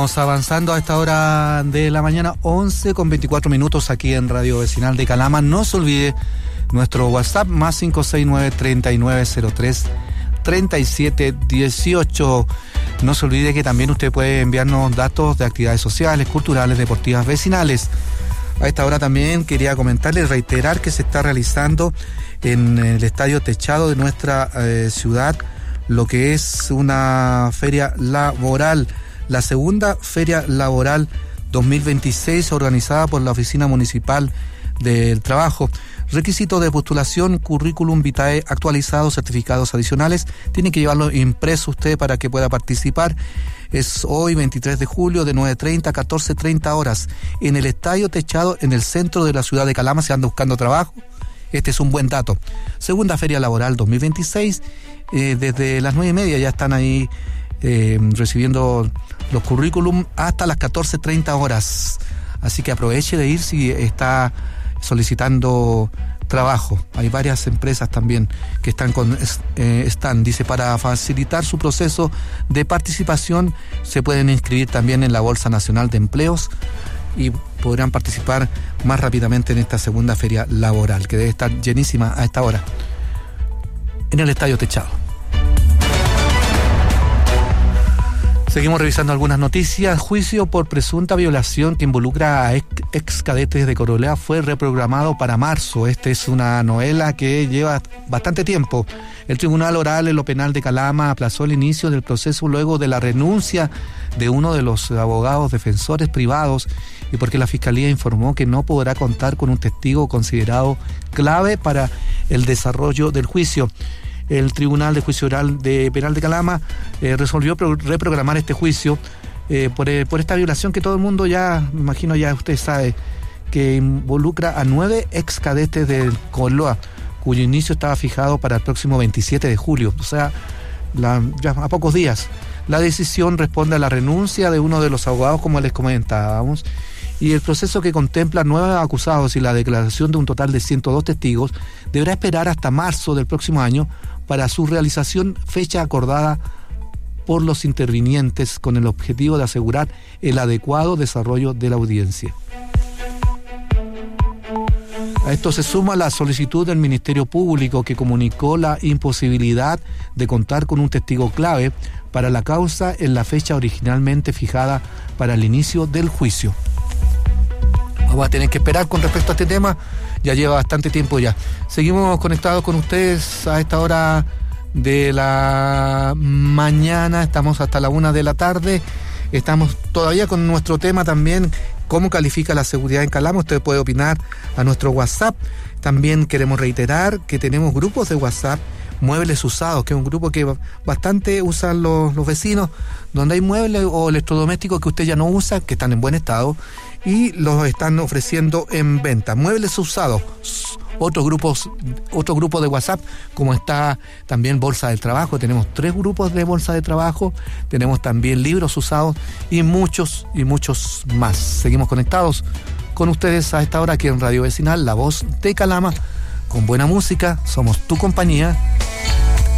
Seguimos avanzando a esta hora de la mañana, 11:24 aquí en Radio Vecinal de Calama. No se olvide nuestro WhatsApp, más 569-3903-3718. No se olvide que también usted puede enviarnos datos de actividades sociales, culturales, deportivas, vecinales. A esta hora también quería comentarles, reiterar que se está realizando en el estadio techado de nuestra ciudad lo que es una feria laboral, la segunda feria laboral 2026 organizada por la Oficina Municipal del Trabajo. Requisitos de postulación: currículum vitae actualizado, certificados adicionales. Tiene que llevarlo impreso usted para que pueda participar. Es hoy 23 de julio de 9:30 a 14:30 horas en el estadio techado en el centro de la ciudad de Calama. Se anda buscando trabajo. Este es un buen dato. Segunda feria laboral 2026, desde las 9:30 ya están ahí recibiendo los currículum hasta las 14:30 horas. Así que aproveche de ir si está solicitando trabajo. Hay varias empresas también que están con stand. Dice, para facilitar su proceso de participación se pueden inscribir también en la Bolsa Nacional de Empleos y podrán participar más rápidamente en esta segunda feria laboral, que debe estar llenísima a esta hora en el estadio techado. Seguimos revisando algunas noticias. Juicio por presunta violación que involucra a ex cadetes de Corolea fue reprogramado para marzo. Esta es una novela que lleva bastante tiempo. El Tribunal Oral en lo Penal de Calama aplazó el inicio del proceso luego de la renuncia de uno de los abogados defensores privados y porque la Fiscalía informó que no podrá contar con un testigo considerado clave para el desarrollo del juicio. El Tribunal de Juicio Oral Penal de Calama resolvió reprogramar este juicio por esta violación que todo el mundo ya, me imagino ya usted sabe, que involucra a 9 ex cadetes de Coloa, cuyo inicio estaba fijado para el próximo 27 de julio, o sea, ya a pocos días. La decisión responde a la renuncia de uno de los abogados, como les comentábamos, y el proceso, que contempla 9 acusados y la declaración de un total de 102 testigos, deberá esperar hasta marzo del próximo año para su realización, fecha acordada por los intervinientes con el objetivo de asegurar el adecuado desarrollo de la audiencia. A esto se suma la solicitud del Ministerio Público, que comunicó la imposibilidad de contar con un testigo clave para la causa en la fecha originalmente fijada para el inicio del juicio. Vamos a tener que esperar con respecto a este tema, ya lleva bastante tiempo ya. Seguimos conectados con ustedes a esta hora de la mañana, estamos hasta la 1 de la tarde, estamos todavía con nuestro tema también, cómo califica la seguridad en Calama. Usted puede opinar a nuestro WhatsApp. También queremos reiterar que tenemos grupos de WhatsApp, Muebles Usados, que es un grupo que bastante usan los vecinos, donde hay muebles o electrodomésticos que usted ya no usa, que están en buen estado, y los están ofreciendo en venta. Muebles Usados, otro grupo de WhatsApp, como está también Bolsa del Trabajo. Tenemos 3 grupos de Bolsa de Trabajo, tenemos también libros usados y muchos más. Seguimos conectados con ustedes a esta hora aquí en Radio Vecinal, la voz de Calama, con buena música. Somos tu compañía.